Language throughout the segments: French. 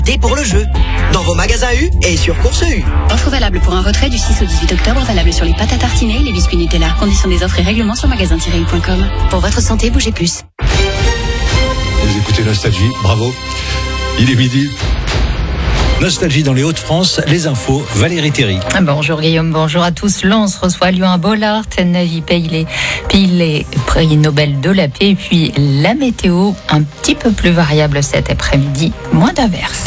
T pour le jeu. Dans vos magasins U et sur Course U. Offre valable pour un retrait du 6 au 18 octobre, valable sur les pâtes à tartiner et les biscuits Nutella. Conditions des offres et règlements sur magasin-u.com. Pour votre santé, bougez plus. Vous écoutez Nostalgie, bravo. Il est midi. Nostalgie dans les Hauts-de-France, les infos, Valérie Théry. Bonjour Guillaume, bonjour à tous. Lens reçoit Lyon à Bollaert, Navy paye les prix Nobel de la paix. Et puis la météo, un petit peu plus variable cet après-midi, moins d'averses.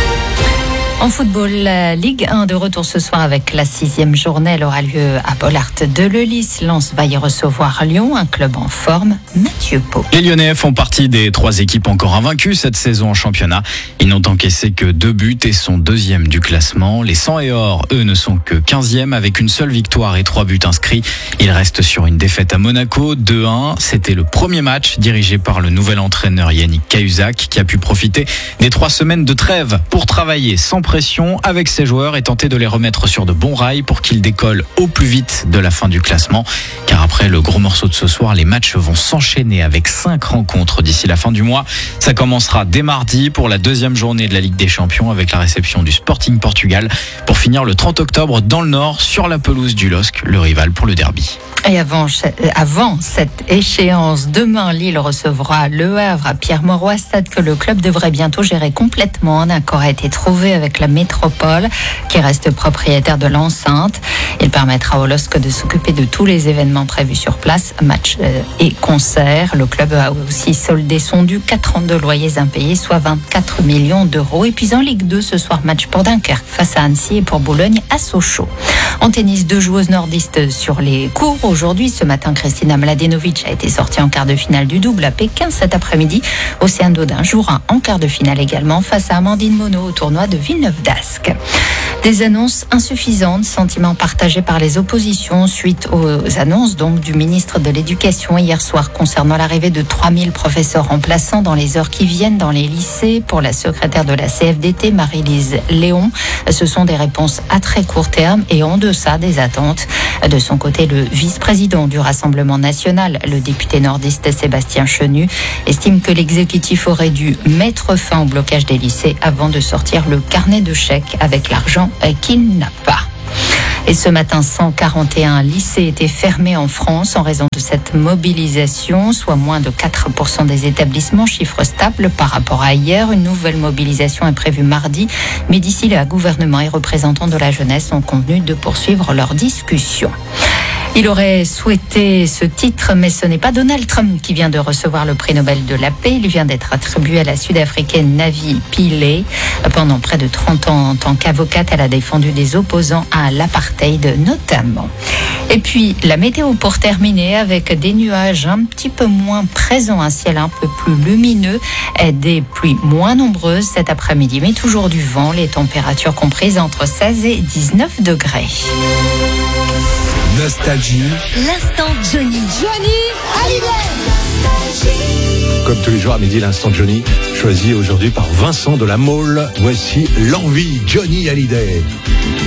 En football, la Ligue 1 de retour ce soir avec la 6e journée. Elle aura lieu à Bollaert de Leulis. Lens va y recevoir Lyon, un club en forme. Mathieu Pau. Les Lyonnais font partie des 3 équipes encore invaincues cette saison en championnat. Ils n'ont encaissé que 2 buts et sont 2e du classement. Les 100 et or, eux, ne sont que 15e avec une seule victoire et 3 buts inscrits. Ils restent sur une défaite à Monaco, 2-1. C'était le premier match dirigé par le nouvel entraîneur Yannick Cahuzac qui a pu profiter des 3 semaines de trêve pour travailler sans pression avec ses joueurs et tenter de les remettre sur de bons rails pour qu'ils décollent au plus vite de la fin du classement. Car après le gros morceau de ce soir, les matchs vont s'enchaîner avec 5 rencontres d'ici la fin du mois. Ça commencera dès mardi pour la 2e journée de la Ligue des Champions avec la réception du Sporting Portugal pour finir le 30 octobre dans le Nord sur la pelouse du LOSC, le rival pour le derby. Et avant cette échéance, demain, Lille recevra Le Havre à Pierre-Mauroy, stade que le club devrait bientôt gérer complètement. Un accord a été trouvé avec la métropole qui reste propriétaire de l'enceinte. Il permettra au LOSC de s'occuper de tous les événements prévus sur place, matchs et concerts. Le club a aussi soldé son dû, 4 ans de loyers impayés, soit 24 millions d'euros. Et puis en Ligue 2, ce soir, match pour Dunkerque face à Annecy et pour Boulogne à Sochaux. En tennis, 2 joueuses nordistes sur les cours. Aujourd'hui, ce matin, Kristina Mladenovic a été sortie en quart de finale du double à Pékin. Cet après-midi, Océane Dodin jouera en quart de finale également face à Amandine Monod au tournoi de Villeneuve-d'Ascq. Des annonces insuffisantes, sentiments partagés par les oppositions suite aux annonces donc du ministre de l'Éducation hier soir concernant l'arrivée de 3000 professeurs remplaçants dans les heures qui viennent dans les lycées. Pour la secrétaire de la CFDT, Marie-Lise Léon, ce sont des réponses à très court terme et en deçà des attentes. De son côté, le vice-président du Rassemblement national, le député nordiste Sébastien Chenu, estime que l'exécutif aurait dû mettre fin au blocage des lycées avant de sortir le carnet de chèques avec l'argent qu'il n'a pas. Et ce matin, 141 lycées étaient fermés en France en raison de cette mobilisation, soit moins de 4% des établissements, chiffre stable par rapport à hier. Une nouvelle mobilisation est prévue mardi, mais d'ici là, gouvernement et représentants de la jeunesse ont convenu de poursuivre leurs discussions. Il aurait souhaité ce titre, mais ce n'est pas Donald Trump qui vient de recevoir le prix Nobel de la paix. Il vient d'être attribué à la Sud-Africaine Navy Pillay. Pendant près de 30 ans, en tant qu'avocate, elle a défendu des opposants à l'apartheid notamment. Et puis, la météo pour terminer avec des nuages un petit peu moins présents, un ciel un peu plus lumineux, des pluies moins nombreuses cet après-midi, mais toujours du vent, les températures comprises entre 16 et 19 degrés. Nostalgie. L'instant Johnny. Johnny Hallyday. Comme tous les jours à midi, l'instant Johnny, choisi aujourd'hui par Vincent de la Mole. Voici l'envie Johnny Hallyday.